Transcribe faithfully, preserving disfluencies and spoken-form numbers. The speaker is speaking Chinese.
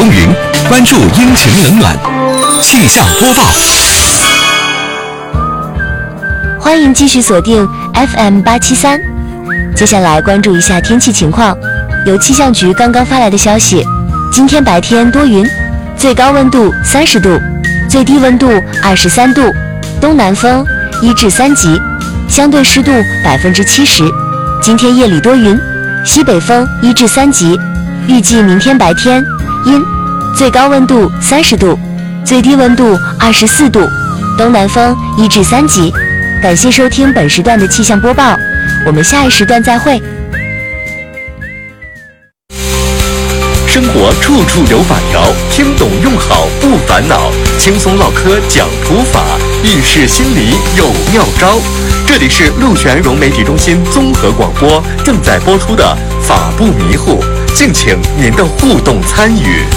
风云，关注阴晴冷暖。气象播报。 欢迎继续锁定 F M 八七三。接下来关注一下天气情况。由气象局刚刚发来的消息，今天白天多云，最高温度三十度，最低温度二十三度，东南风一至三级，相对湿度百分之七十。今天夜里多云，西北风一至三级。预计明天白天阴，最高温度三十度，最低温度二十四度，东南风一至三级。感谢收听本时段的气象播报，我们下一时段再会。 生活处处有法条，听懂用好不烦恼，轻松唠嗑讲土法，遇事心理有妙招。这里是陆泉融媒体中心综合广播正在播出的法不迷糊，敬请您的互动参与。